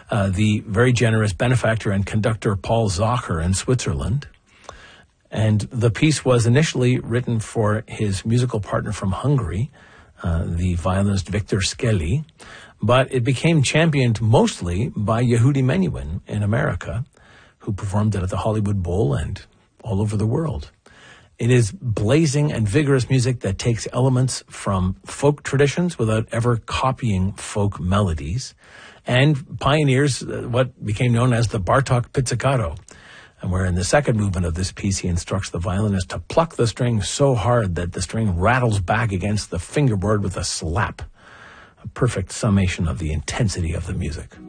the very generous benefactor and conductor Paul Zocher in Switzerland. And the piece was initially written for his musical partner from Hungary, the violinist Victor Szkeli, but it became championed mostly by Yehudi Menuhin in America, who performed it at the Hollywood Bowl and all over the world. It is blazing and vigorous music that takes elements from folk traditions without ever copying folk melodies, and pioneers what became known as the Bartók pizzicato, and where in the second movement of this piece he instructs the violinist to pluck the string so hard that the string rattles back against the fingerboard with a slap. A perfect summation of the intensity of the music.